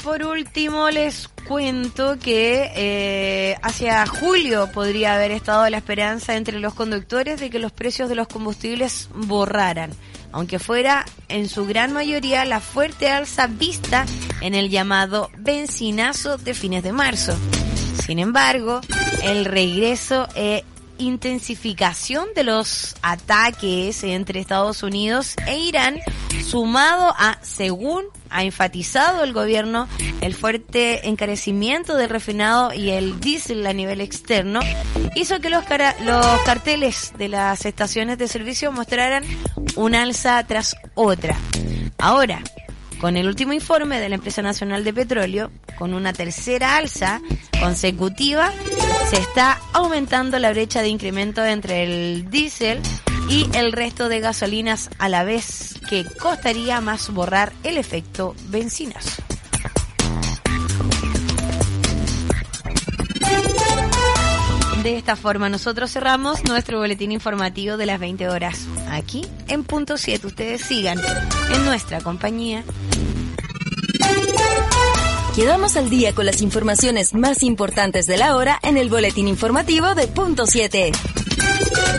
por último les cuento que hacia julio podría haber estado la esperanza entre los conductores de que los precios de los combustibles borraran, aunque fuera en su gran mayoría la fuerte alza vista en el llamado benzinazo de fines de marzo. Sin embargo, el regreso e intensificación de los ataques entre Estados Unidos e Irán, sumado a, según ha enfatizado el gobierno, el fuerte encarecimiento del refinado y el diésel a nivel externo, hizo que los carteles de las estaciones de servicio mostraran una alza tras otra. Ahora, con el último informe de la Empresa Nacional de Petróleo, con una tercera alza consecutiva, se está aumentando la brecha de incremento entre el diésel y el resto de gasolinas, a la vez que costaría más borrar el efecto benzinazo. De esta forma nosotros cerramos nuestro boletín informativo de las 20 horas. Aquí en Punto 7, ustedes sigan en nuestra compañía. Quedamos al día con las informaciones más importantes de la hora en el boletín informativo de Punto 7.